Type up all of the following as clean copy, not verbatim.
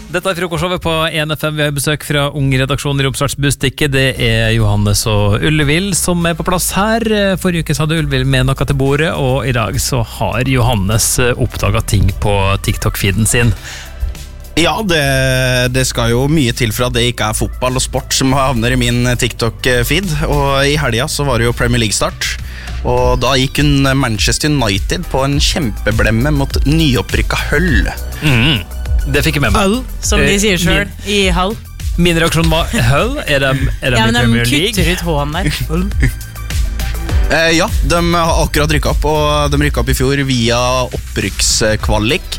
Dette frokostshowet på 1FM. Vi har besøk fra Ung-redaksjonen i Romsdals Bustikke. Det Johannes og Ullevill som på plass her. Forrige uke så hadde Ullevill med noe til bordet, og i dag så har Johannes oppdaget ting på TikTok-feeden sin. Ja, det skal jo mye til for at det ikke fotball og sport som havner i min TikTok-feed. Og i helga så var det jo Premier League-start. Og da gikk Manchester United på en kjempeblemme mot nyopprykka Hull. Det fikk jeg med meg. Hull, som de sier selv, i Hull. Min reaksjon var Hull? Er de ja, men i Premier de League? kutter ut hånden der. Hull. Ja, de har akkurat rykket opp, og de rykket opp i fjor via opprykkskvalik.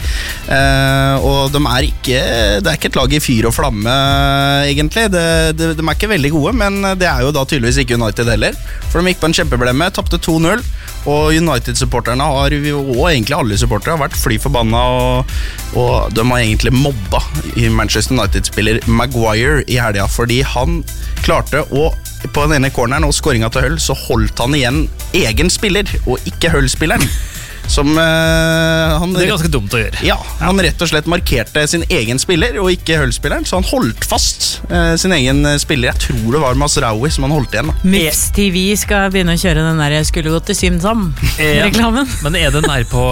Og det er ikke et lag i fyr og flamme, egentlig. De ikke veldig gode, men det jo da tydeligvis ikke United heller. For de gikk på en kjempeblemme, tappte 2-0, og United-supporterne og egentlig alle supportere har vært fly forbanna, og de har egentlig mobba i Manchester United-spiller Maguire i helga, fordi han klarte å på den ene corneren og scoringen til Hull, så holdt han igjen egen spiller, og ikke Hull-spilleren. Som han, det ganske dumt å gjøre. Ja, han rett og slett markerte sin egen spiller, og ikke Hull-spilleren, så han holdt fast sin egen spiller. Jeg tror det var Masraoui som han holdt igjen. Mix TV skal begynne å kjøre den der skulle gått til Simsam reklamen. Men den her på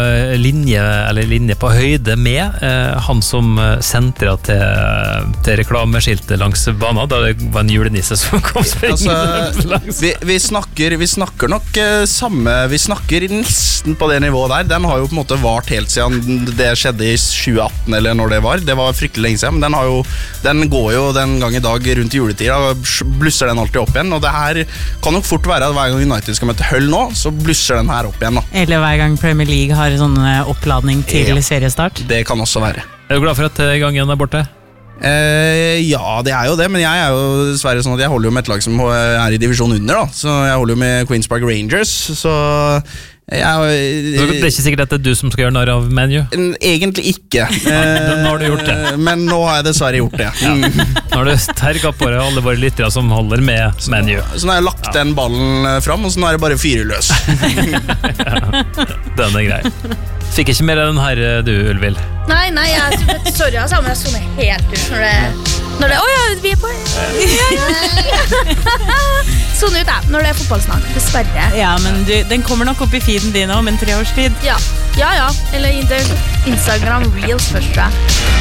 linje på høyde med han som sendte til reklameskiltet langs banen, da det var en julenisse som kom springende langs. Vi snakker nok samme, vi snakker nesten på det nivået der. Den har jo på en måte vart helt siden det skjedde i 2018 eller når det var fryktelig lenge siden, men den går jo den gang i dag rundt juletida, blusser den alltid opp igjen, og det her kan nok fort være at hver gang United skal møte Hull nå, så blusser den her opp igjen da. Eller hver gang Premier League har sånn oppladning til seriestart. Det kan også være. Du glad for at gangen borte? Ja, det jo det, men jeg jo dessverre sånn at jeg holder jo med et lag som i divisjon under da, så jeg holder jo med Queens Park Rangers, så det ikke sikkert at det du som skal gjøre narr av ManU? Egentlig ikke. Nå har du gjort det. Men nå har jeg dessverre gjort det. Nå har du terket på alle våre lyttere som holder med ManU. Så nå har jeg lagt den ballen fram, og så nå det bare fyre løs. Den grei. Fikk ikke mer av den her, du, Ulvill? Nei, sorry, altså, men jeg soner helt ut når det vi på soner ut når det fotballsnakk, dessverre. Ja, men den kommer nok opp i feeden din om en 3 års tid. Ja, eller Instagram Reels først, tror jeg.